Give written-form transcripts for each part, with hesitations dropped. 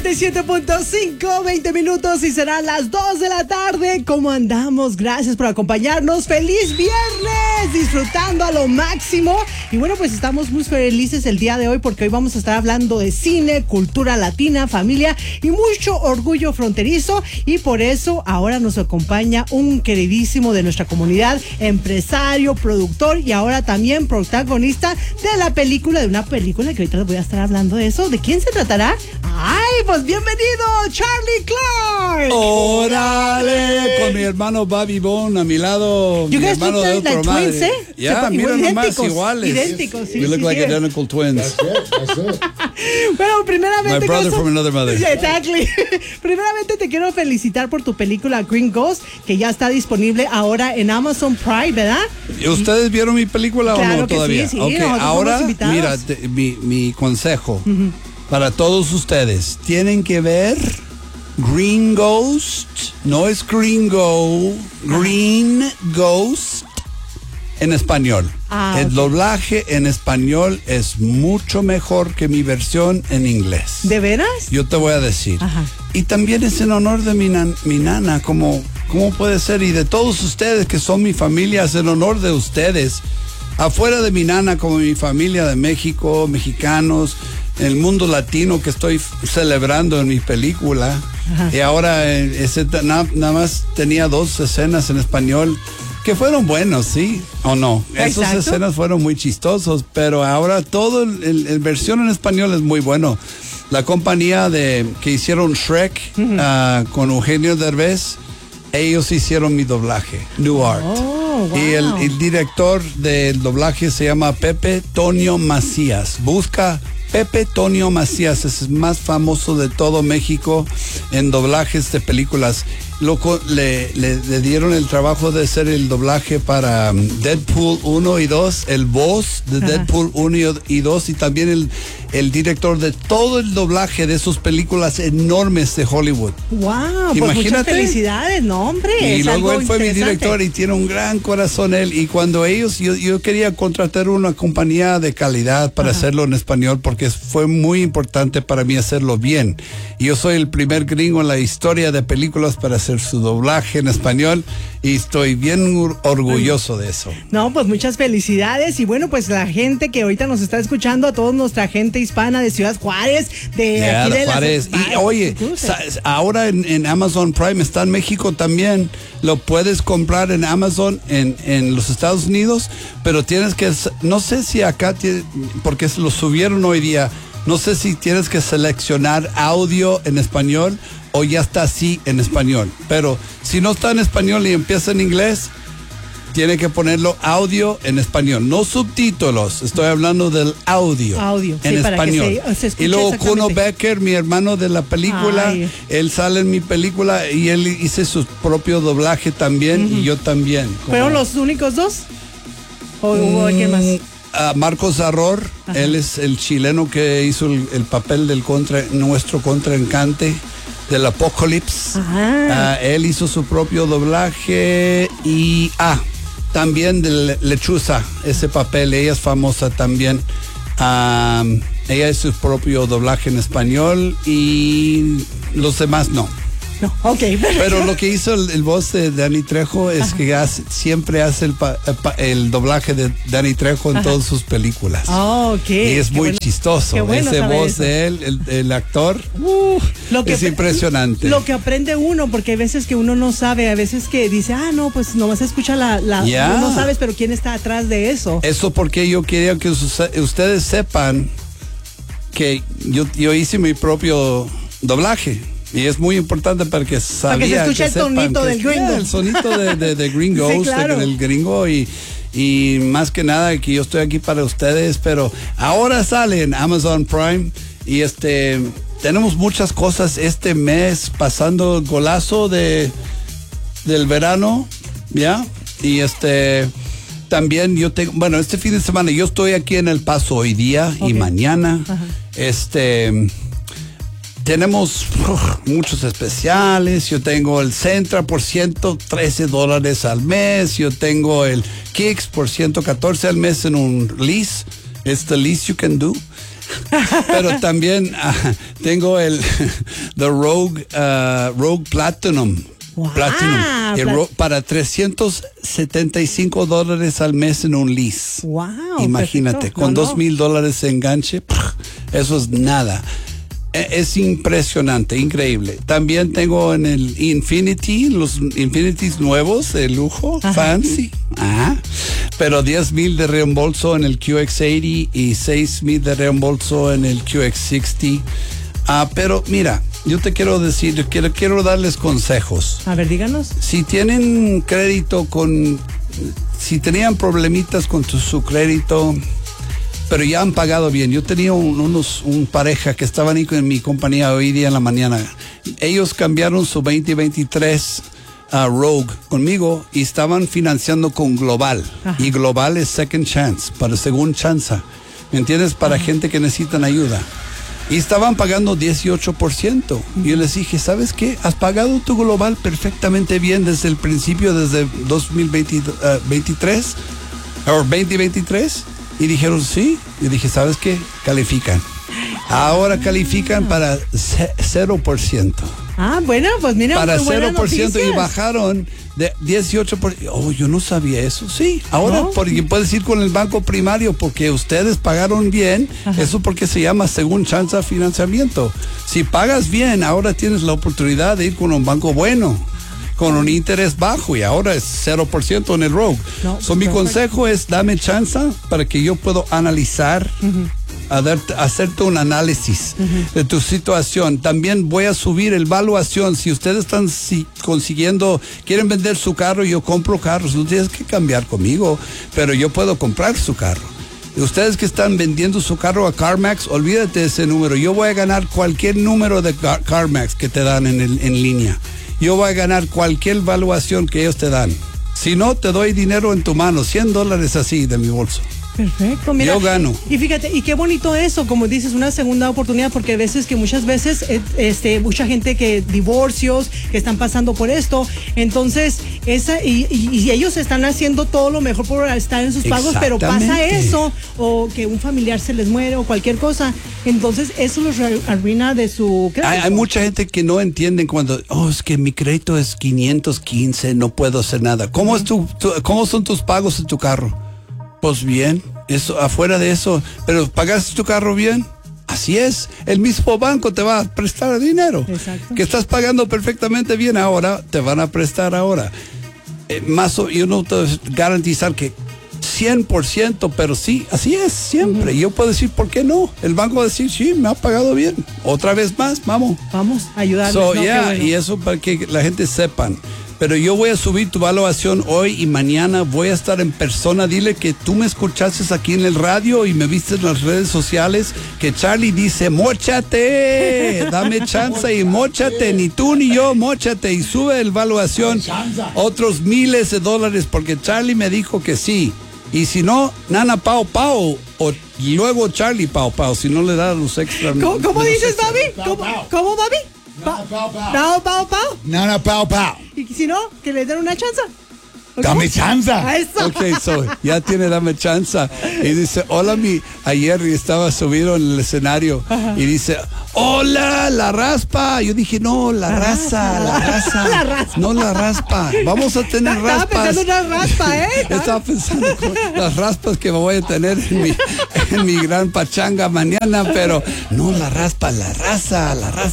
97.5, 20 minutos y serán las 2 de la tarde. ¿Cómo andamos? Gracias por acompañarnos. ¡Feliz viernes! Disfrutando a lo máximo. Y bueno, pues estamos muy felices el día de hoy porque hoy vamos a estar hablando de cine, cultura latina, familia y mucho orgullo fronterizo. Y por eso ahora nos acompaña un queridísimo de nuestra comunidad, empresario, productor y ahora también protagonista de la película, de una película que ahorita les voy a estar hablando de eso. ¿De quién se tratará? ¡Ay, pues bienvenido, Charlie Clark! ¡Órale! Con mi hermano Bobby Bone a mi lado, mi hermano de otra madre. Twins, ¿eh? Ya, mira nomás, iguales. Idénticos, sí. We look like identical twins. That's it. Bueno, primeramente... My brother from another mother. Exactly. Primeramente te quiero felicitar por tu película Green Ghost, que ya está disponible ahora en Amazon Prime, ¿verdad? ¿Ustedes vieron mi película Claro o no que todavía? sí, Okay, ahora, mira, mi consejo para todos ustedes. Tienen que ver Green Ghost, no es Gringo, Green Ghost en español. El doblaje en español es mucho mejor que mi versión en inglés. ¿De veras? Yo te voy a decir. Ajá. Y también es en honor de mi nana, ¿cómo puede ser? Y de todos ustedes que son mi familia, es en honor de ustedes. Afuera de mi nana, como mi familia de México, mexicanos, el mundo latino que estoy celebrando en mi película. Ajá. Y ahora nada más tenía 2 escenas en español que fueron buenos, ¿sí? ¿O no? Esas escenas fueron muy chistosos, pero ahora todo el versión en español es muy bueno. La compañía que hicieron Shrek con Eugenio Derbez, ellos hicieron mi doblaje, New Art. Oh, wow. Y el director del doblaje se llama Pepe Tonio Macías. Busca Pepe Tonio Macías, es el más famoso de todo México en doblajes de películas. Le dieron el trabajo de hacer el doblaje para Deadpool 1 y 2, el voz de Deadpool 1 y 2 y también el director de todo el doblaje de esas películas enormes de Hollywood. ¡Wow! Imagínate. Pues muchas felicidades, ¿no, hombre? Y es luego algo él fue mi interesante. director y tiene un gran corazón él. Y cuando yo quería contratar una compañía de calidad para hacerlo en español porque fue muy importante para mí hacerlo bien. Y yo soy el primer gringo en la historia de películas para hacer su doblaje en español y estoy bien orgulloso de eso. No, pues muchas felicidades y bueno, pues la gente que ahorita nos está escuchando, a toda nuestra gente hispana de Ciudad Juárez, de aquí de Juárez. Y oye, ahora en Amazon Prime está en México también. Lo puedes comprar en Amazon en los Estados Unidos, pero tienes que, no sé si acá, porque lo subieron hoy día, no sé si tienes que seleccionar audio en español o ya está así en español. Pero si no está en español y empieza en inglés, tiene que ponerlo audio en español, no subtítulos. Estoy hablando del audio en sí, español. Para que se escuche y luego exactamente. Kuno Becker, mi hermano de la película, él sale en mi película y él hizo su propio doblaje también y yo también. ¿Fueron los únicos dos? ¿O hubo alguien más? Marcos Arror, él es el chileno que hizo el papel del nuestro contrincante del Apocalipsis. Él hizo su propio doblaje y también de Lechuza, ese papel, ella es famosa también. Ella es su propio doblaje en español y los demás no. No, ok. Pero lo que hizo el voz de Danny Trejo es que siempre hace el doblaje de Danny Trejo en todas sus películas. Ok. Y es muy chistoso. Ese voz eso. de él, el actor, es impresionante. Lo que aprende uno, porque hay veces que uno no sabe, a veces que dice, no, pues nomás escucha no sabes, pero quién está atrás de eso. Eso porque yo quería que ustedes sepan que yo hice mi propio doblaje. Y es muy importante para que para que se escuche el tonito del gringo. El sonito de Green Ghost, sí, claro. del gringo y más que nada que yo estoy aquí para ustedes, pero ahora sale en Amazon Prime y tenemos muchas cosas este mes pasando el golazo del verano, ¿ya? Y también yo tengo, bueno, este fin de semana yo estoy aquí en El Paso hoy día y mañana. Tenemos muchos especiales. Yo tengo el Centra por $113 al mes. Yo tengo el Kicks por $114 al mes en un lease. It's the least you can do. Pero también tengo el The Rogue Platinum. Wow. Para $375 al mes en un lease. Wow. Imagínate, perfecto. con $2,000 de enganche, eso es nada. Es impresionante, increíble. También tengo en el Infinity, los Infinities nuevos de lujo, fancy. Pero 10,000 de reembolso en el QX80 y 6,000 de reembolso en el QX60. Pero mira, yo te quiero decir, quiero darles consejos. A ver, díganos. Si tienen crédito si tenían problemitas con su crédito, pero ya han pagado bien. Yo tenía un pareja que estaban ahí en mi compañía hoy día en la mañana. Ellos cambiaron su 2023 Rogue conmigo y estaban financiando con Global. Y Global es second chance, para segunda chance. ¿Me entiendes? Para gente que necesitan ayuda. Y estaban pagando 18%. Y yo les dije, ¿sabes qué? Has pagado tu Global perfectamente bien desde el principio, desde 2023 o 2023. Y dijeron, sí. Y dije, ¿sabes qué? Califican. Ahora califican para 0%. Bueno, pues mira, para 0% noticias. Y bajaron de 18%. Oh, yo no sabía eso. Sí, ahora porque puedes ir con el banco primario porque ustedes pagaron bien. Eso porque se llama según chance financiamiento. Si pagas bien, ahora tienes la oportunidad de ir con un banco bueno, con un interés bajo, y ahora es 0% en el Rogue. Mi consejo es dame chance para que yo pueda analizar, hacerte un análisis de tu situación. También voy a subir el evaluación. Si ustedes están quieren vender su carro, yo compro carros. No tienes que cambiar conmigo, pero yo puedo comprar su carro. Ustedes que están vendiendo su carro a CarMax, olvídate de ese número. Yo voy a ganar cualquier número de CarMax que te dan en línea. Yo voy a ganar cualquier evaluación que ellos te dan. Si no, te doy dinero en tu mano, $100 así de mi bolso. Perfecto, mira. Yo gano. Y fíjate, y qué bonito eso, como dices, una segunda oportunidad, porque muchas veces, mucha gente divorcios, que están pasando por esto, entonces, y ellos están haciendo todo lo mejor por estar en sus pagos, pero pasa eso, o que un familiar se les muere, o cualquier cosa, entonces eso los arruina de su crédito. Hay mucha gente que no entienden cuando, es que mi crédito es 515, no puedo hacer nada. ¿Cómo son tus pagos en tu carro? Pues bien, eso, afuera de eso, pero ¿pagaste tu carro bien? Así es, el mismo banco te va a prestar dinero. Exacto. Que estás pagando perfectamente bien ahora, te van a prestar ahora. Yo no te voy a garantizar que 100%, pero sí, así es siempre. Yo puedo decir, ¿por qué no? El banco va a decir, sí, me ha pagado bien. Otra vez más, vamos. Vamos a ayudarles. Y eso para que la gente sepan. Pero yo voy a subir tu evaluación hoy y mañana voy a estar en persona. Dile que tú me escuchaste aquí en el radio y me viste en las redes sociales, que Charlie dice, móchate, dame chance y móchate, ni tú ni yo, móchate, y sube la evaluación otros miles de dólares, porque Charlie me dijo que sí. Y si no, Nana Pao Pao, o luego Charlie Pao Pao, si no le da los extras. ¿Cómo dices, Bobby? ¿Cómo, Bobby? Pao, pao, pao. Nana Pao Pao. Y si no, que le den una chance. Dame chance. Ok, ya tiene dame chance. Y dice, hola, ayer estaba subido en el escenario. Y dice, hola, la raspa. Yo dije, no, la raza. La raspa. No, la raspa. Vamos a tener raspas. Estaba pensando en una raspa, Estaba pensando las raspas que me voy a tener en mi gran pachanga mañana, pero no, la raspa, la raza.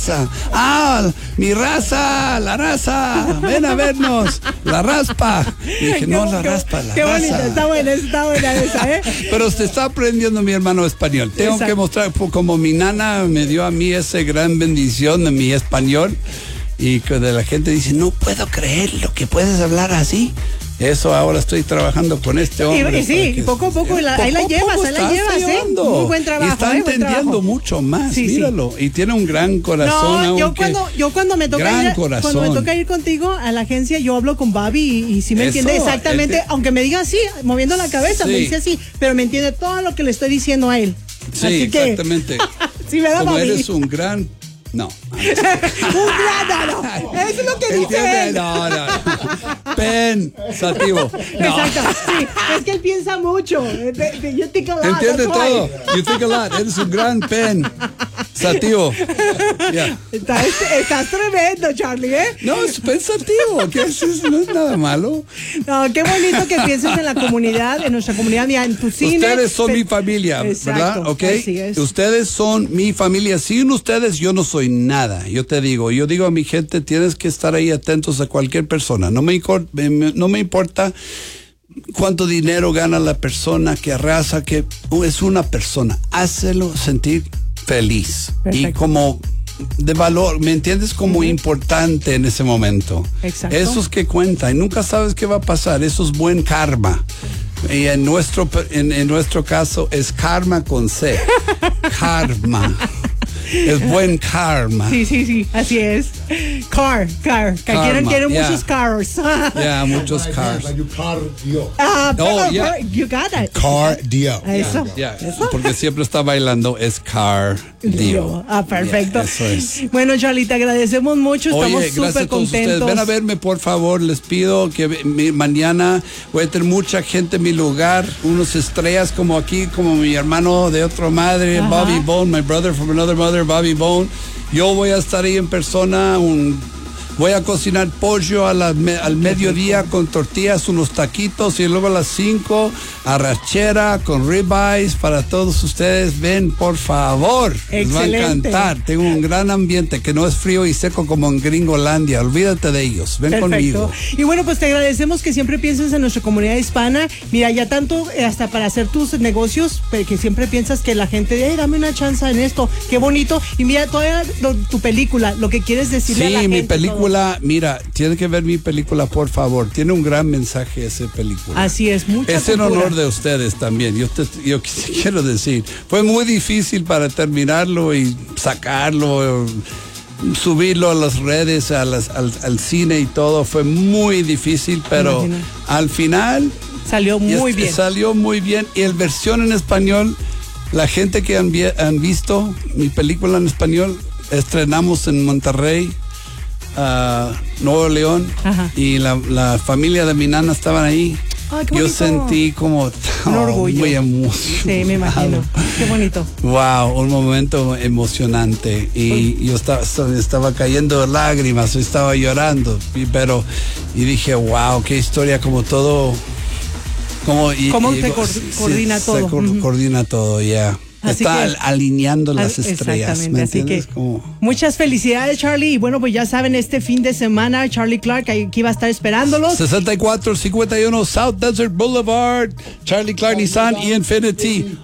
Mi raza, la raza. Ven a vernos, la raspa. Y dije, no, la raspa, la raza. Qué bonita, está buena esa, Pero se está aprendiendo mi hermano español. Tengo que mostrar, como mi nana me dio a mí esa gran bendición de mi español, y que de la gente dice, no puedo creer lo que puedes hablar así. Eso ahora estoy trabajando con este hombre. Y poco a poco ahí la llevas, Muy buen trabajo. Y está entendiendo mucho más, míralo. Y tiene un gran corazón. Yo cuando me toca ir contigo a la agencia, yo hablo con Bobby y sí me entiende exactamente, aunque me diga así, moviendo la cabeza, me dice así, pero me entiende todo lo que le estoy diciendo a él. Sí, así exactamente. Sí, ¿verdad, como Bobby? eres un gran No. Un plátano. Eso es lo que dice ¿Entiendes? él. No. Pensativo. No. Exacto. Sí, es que él piensa mucho. You think a lot. Entiende that's why. todo. You think a lot. Eres un gran pensativo. Yeah. Estás tremendo, Charlie, ¿eh? No, es pensativo. ¿Qué es eso? No es nada malo. No, qué bonito que pienses en la comunidad, en nuestra comunidad, mira, en tu cine. Ustedes son mi familia, Exacto, ¿verdad? ¿Ok? así es. Ustedes son mi familia. Sin ustedes yo no soy nada. Yo digo a mi gente, tienes que estar ahí atentos a cualquier persona. No me importa cuánto dinero gana la persona que arrasa, que es una persona. Hácelo sentir feliz. Perfecto. Y como de valor, ¿me entiendes? Como importante en ese momento. Exacto. Eso es que cuenta y nunca sabes qué va a pasar. Eso es buen karma. Y en nuestro caso es karma con C. Karma. Es buen karma. Sí, así es. Car. Que Karma, quieren yeah. muchos cars. Ya, muchos cars. Pero, yeah. you got it. Cardio. Eso. Ya, porque siempre está bailando es cardio. Perfecto. Yeah, eso es. Bueno, Charlie, te agradecemos mucho. Estamos Oye, gracias súper a todos ustedes. contentos. Ven a verme, por favor. Les pido que mañana voy a tener mucha gente en mi lugar. Unos estrellas como aquí, como mi hermano de otra madre, Ajá. Bobby Bone, my brother from another mother, Bobby Bone. Yo voy a estar ahí en persona. Voy a cocinar pollo al mediodía con tortillas, unos taquitos, y luego a las 5 arrachera con ribeyes para todos ustedes. Ven, por favor. Les va a Excelente. encantar. Tengo un gran ambiente que no es frío y seco como en Gringolandia. Olvídate de ellos. Ven Perfecto. conmigo. Y bueno, pues te agradecemos que siempre pienses en nuestra comunidad hispana. Mira, ya tanto hasta para hacer tus negocios, que siempre piensas que la gente, dame una chance en esto. Qué bonito. Y mira, toda tu película, lo que quieres decirle a la Sí, gente. mi película, mira, tiene que ver mi película, por favor. Tiene un gran mensaje esa película. Así es, mucha Es en cultura. honor de ustedes también. Yo quiero decir, fue muy difícil para terminarlo y sacarlo, subirlo a las redes, al cine y todo. Fue muy difícil, pero Imagino. al final Salió muy bien. Salió muy bien. Y la versión en español, la gente que han visto mi película en español, estrenamos en Monterrey, Nuevo León. Ajá. Y la familia de mi nana estaban ahí. Ay, qué Yo bonito. sentí como Un orgullo. muy emocionado. Sí, me imagino. Qué bonito. Wow, un momento emocionante. Y yo estaba cayendo lágrimas, estaba llorando. Y dije, wow, qué historia, como todo. ¿Cómo se coordina todo? Se coordina todo, ya. Así Está que- alineando las estrellas. Exactamente, ¿Me así que entiendes? muchas felicidades, Charlie. Y bueno, pues ya saben, este fin de semana Charlie Clark aquí va a estar esperándolos. 6451 South Desert Boulevard, Charlie Clark Nissan y Infinity.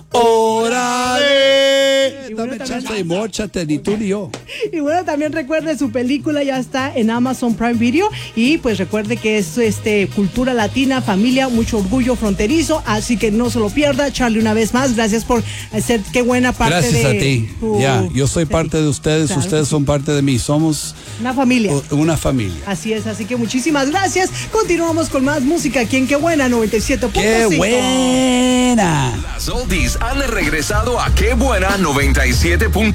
¡Órale! Y bueno, Dame también- chance y móchate, ni tú ni yo. Y bueno, también recuerde, su película ya está en Amazon Prime Video. Y pues recuerde que es cultura latina, familia, mucho orgullo fronterizo. Así que no se lo pierda. Charlie, una vez más, gracias por ser qué buena parte Gracias de a ti. Ya, yo soy parte de ustedes, Claro. ustedes son parte de mí. Somos una familia. una familia. Así es, así que muchísimas gracias. Continuamos con más música aquí en Qué Buena 97.5. ¡Qué buena! Las oldies han regresado a Qué Buena 97.5.